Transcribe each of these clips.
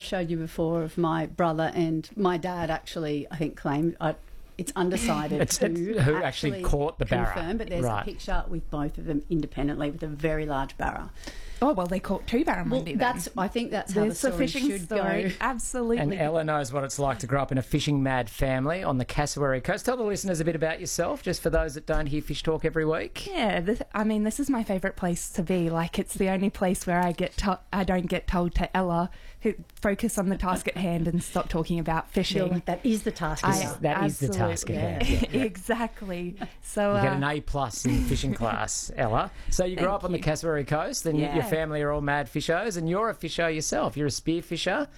showed you before of my brother and my dad actually, I think, claimed... It's undecided who actually caught the barra. Confirmed, but there's a picture with both of them independently with a very large barra. Oh, well, they caught two barramundi then. I think that's how the story should go. Absolutely. And Ella knows what it's like to grow up in a fishing-mad family on the Cassowary Coast. Tell the listeners a bit about yourself, just for those that don't hear Fish Talk every week. Yeah, this is my favourite place to be. Like, it's the only place where I don't get told to Ella, focus on the task at hand and stop talking about fishing. Like, that is the task at hand. That is the task at hand. Yeah. Exactly. So you get an A+ in fishing class, Ella. So you grew up on the Cassowary Coast, and your family are all mad fishers, and you're a fisher yourself. You're a spear fisher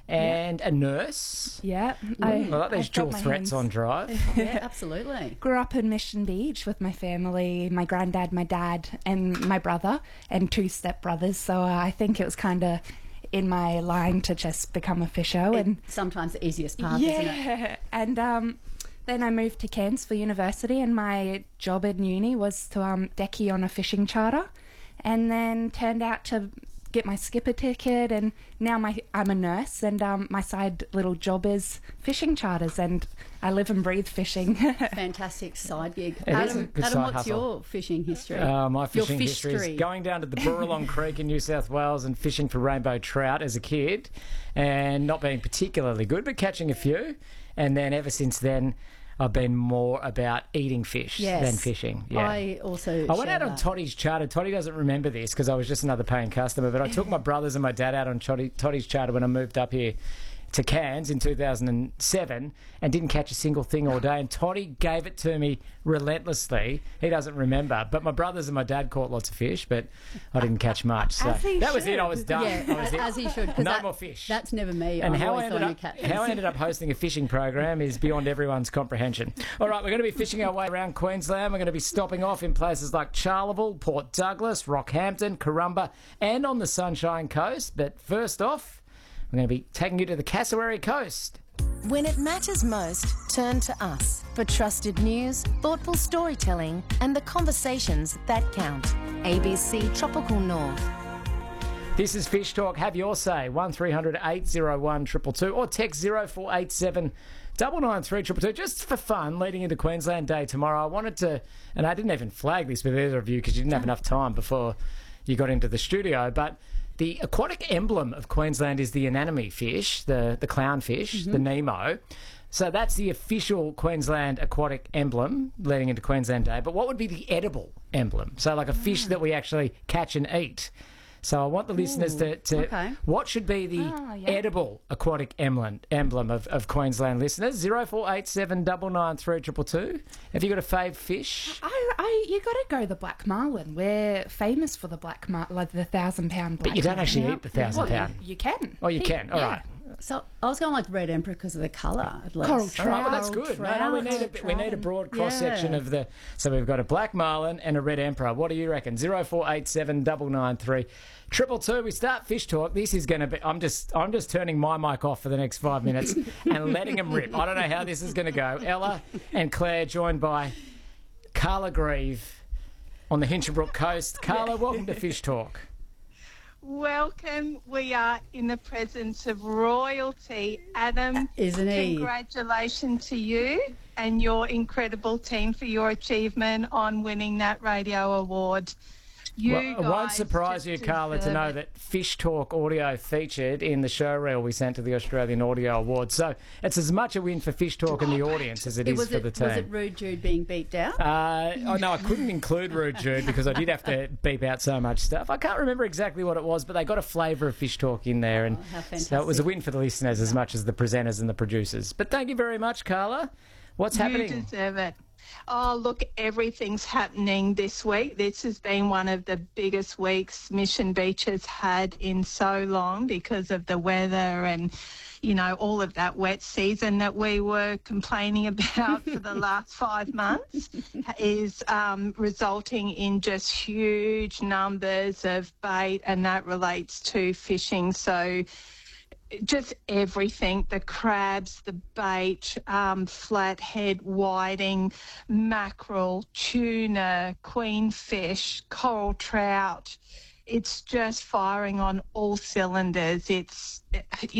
and a nurse. Yeah. I like these dual threats on drive. Yeah, absolutely. Grew up in Mission Beach with my family, my granddad, my dad, and my brother, and two stepbrothers. So I think it was kind of in my line to just become a fisher. And sometimes the easiest path, isn't it? Yeah. And then I moved to Cairns for university, and my job at uni was to deckie on a fishing charter, and then turned out to get my skipper ticket, and now I'm a nurse, and my side little job is fishing charters, and I live and breathe fishing. Fantastic side gig. Adam, what's your fishing history? My fishing history is going down to the Burralong Creek in New South Wales and fishing for rainbow trout as a kid, and not being particularly good, but catching a few. And then ever since then, I've been more about eating fish than fishing. Yeah. I went out on Toddy's charter. Toddy doesn't remember this because I was just another paying customer, but I took my brothers and my dad out on Toddy's charter when I moved up here to Cairns in 2007 and didn't catch a single thing all day, and Toddy gave it to me relentlessly. He doesn't remember, but my brothers and my dad caught lots of fish, but I didn't catch much. So that was it. I was done. Yeah, as he should. No more fish. That's never me. And how I ended up hosting a fishing program is beyond everyone's comprehension. All right, we're going to be fishing our way around Queensland. We're going to be stopping off in places like Charleville, Port Douglas, Rockhampton, Corumba, and on the Sunshine Coast. But first off, we're going to be taking you to the Cassowary Coast. When it matters most, turn to us for trusted news, thoughtful storytelling, and the conversations that count. ABC Tropical North. This is Fish Talk. Have your say. 1300 801 222 or text 0487 993 222. Just for fun, leading into Queensland Day tomorrow, I wanted to, and I didn't even flag this with either of you because you didn't have enough time before you got into the studio, but the aquatic emblem of Queensland is the anemone fish, the clownfish, the Nemo. So that's the official Queensland aquatic emblem leading into Queensland Day. But what would be the edible emblem? So like a fish that we actually catch and eat. So I want the listeners to what should be the edible aquatic emblem of Queensland listeners? 0487 993 222. Have you got a fave fish? You got to go the black marlin. We're famous for the black marlin, like the 1,000-pound black marlin. But you don't actually eat the 1,000-pound. You can. Oh, you can. All right. So I was going like red emperor because of the colour, at least. Coral trout. Oh, well, that's good. We need a broad cross section of the. So we've got a black marlin and a red emperor. What do you reckon? 0487 993 222. We start Fish Talk. This is going to be. I'm just turning my mic off for the next 5 minutes and letting them rip. I don't know how this is going to go. Ella and Claire, joined by Carla Grieve on the Hinchinbrook coast. Carla, welcome to Fish Talk. Welcome. We are in the presence of royalty. Adam, isn't he? Congratulations to you and your incredible team for your achievement on winning that radio award. It won't surprise you, Carla, to know that Fish Talk audio featured in the show reel we sent to the Australian Audio Awards. So it's as much a win for Fish Talk and the audience as it is for the team. Was it Rude Jude being beat down? No, I couldn't include Rude Jude because I did have to beep out so much stuff. I can't remember exactly what it was, but they got a flavour of Fish Talk in there. And how fantastic. So it was a win for the listeners as much as the presenters and the producers. But thank you very much, Carla. What's happening? You deserve it. Oh, look, everything's happening this week. This has been one of the biggest weeks Mission Beach has had in so long because of the weather and, you know, all of that wet season that we were complaining about for the last 5 months is resulting in just huge numbers of bait, and that relates to fishing. So just everything, the crabs, the bait, flathead, whiting, mackerel, tuna, queenfish, coral trout. It's just firing on all cylinders. It's,